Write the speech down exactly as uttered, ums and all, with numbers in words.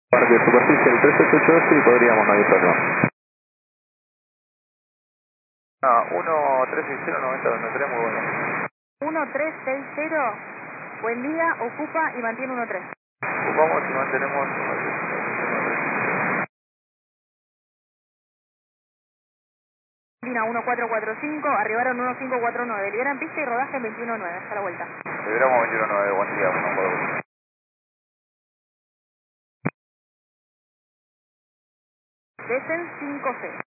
Parque de superficie el tres ocho ocho ocho y podríamos, no hay problema. No, uno tres seis cero noventa veintitrés, muy bueno. uno tres seis cero, buen día, ocupa y mantiene uno tres. Ocupamos y mantenemos. Lina uno cuatro cuatro cinco, arribaron uno cinco cuatro nueve, liberan pista y rodaje en veintiuno nueve, hasta la vuelta. Liberamos veintiuno nueve, buen día, uno cuatro cuatro. Desen cinco C.